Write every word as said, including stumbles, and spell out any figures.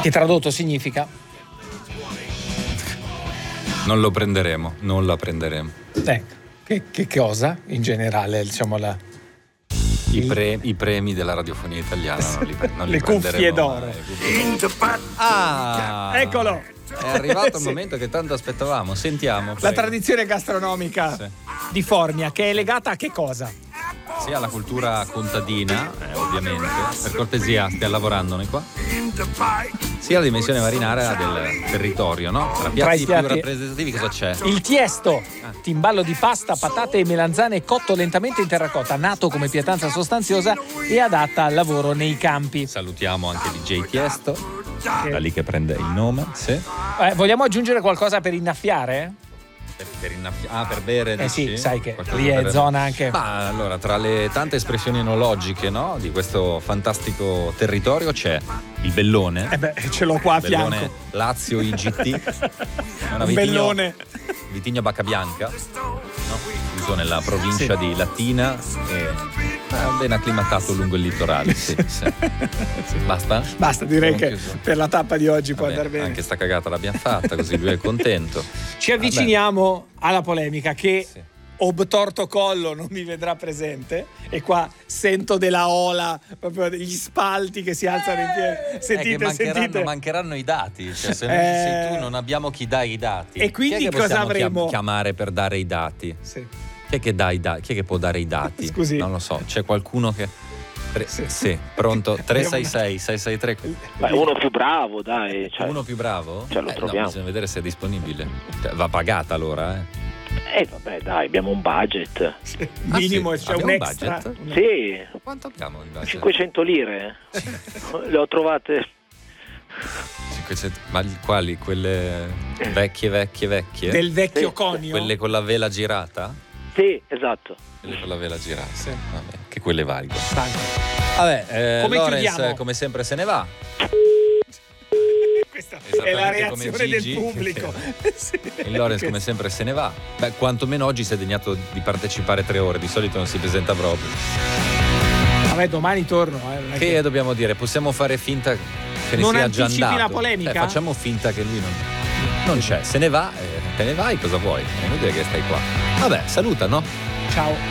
Che tradotto significa? Non lo prenderemo, non la prenderemo. Eh, che, che cosa in generale, diciamo la... I, pre, I premi della radiofonia italiana non li, non le li cuffie d'oro. Ah, eccolo! È arrivato il Sì. momento che tanto aspettavamo. Sentiamo. La prego. tradizione gastronomica Sì. di Formia, che è legata a che cosa? Sia la cultura contadina, eh, ovviamente, per cortesia stiamo lavorando noi qua, sia la dimensione marinara del territorio, no? Tra Tra piatti i più piatti- rappresentativi cosa c'è? Il tiesto, timballo di pasta, patate e melanzane cotto lentamente in terracotta, nato come pietanza sostanziosa e adatta al lavoro nei campi. Salutiamo anche D J Tiesto, da lì che prende il nome, sì. Eh, vogliamo aggiungere qualcosa per innaffiare? Per, per innaffi- ah, per bere, Eh sì, dici? sai che Qualcosa lì è per- zona anche... Ma allora, tra le tante espressioni enologiche, no, di questo fantastico territorio c'è il bellone. Eh beh, ce l'ho qua a Bellone fianco. Lazio I G T. È una Un vitigno- bellone. Vitigno Bacca Bianca, no? Uso nella provincia Sì. di Latina e è ben acclimatato lungo il litorale. Sì, sì. Sì, basta? Basta, direi Abbiamo che chiuso? per la tappa di oggi può Vabbè, andare bene. anche sta cagata l'abbiamo fatta, così lui è contento. Ci avviciniamo alla polemica che Sì. obtorto collo non mi vedrà presente e qua sento della ola, proprio degli spalti che si alzano in piedi. È che Sentite, mancheranno, sentite. mancheranno i dati, cioè se non ci Eh. sei tu non abbiamo chi dà i dati. E quindi chi è che cosa possiamo chiam- avremo? chiamare per dare i dati? Sì. Chi è che dà i dati? Chi è che può dare i dati? Scusi. Non lo so, c'è qualcuno che... Tre- Sì. sì. Pronto? tre sei sei sei sei tre. Ma uno più bravo, dai. Cioè, Uno più bravo? Cioè, lo Eh, no, troviamo. bisogna vedere se è disponibile. Cioè, va pagata allora, eh? eh, vabbè, dai, abbiamo un budget. Minimo Ah, sì? c'è Abbiamo un un extra. budget? Un- Sì, Quanto abbiamo in base? cinquecento lire. Le ho trovate. cinquecento Ma li- quali? Quelle vecchie, vecchie, vecchie? Del vecchio Sì. conio. Quelle con la vela girata? Sì, esatto. Quelle con la vela girata. Sì. Vabbè, che quelle valgono. Banco. Vabbè, eh, Come Lorenz chiudiamo? come sempre se ne va. Questa è Esattamente la come reazione del Gigi. pubblico. Sì. Il Lorenz come sempre se ne va. Beh, quantomeno oggi si è degnato di partecipare tre ore, di solito non si presenta proprio. Vabbè, domani torno. Eh, non è Che che- dobbiamo dire? Possiamo fare finta che ne Non sia già anticipi andato? la polemica? Eh, facciamo finta che lui non, non c'è. Se ne va, eh, te ne vai, cosa vuoi? È inutile che stai qua. Vabbè, saluta, no? Ciao.